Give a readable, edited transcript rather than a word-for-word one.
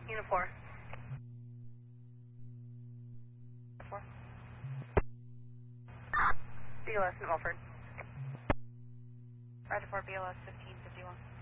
Unit 4. 4. BLS in Milford. Roger 4, BLS 1551.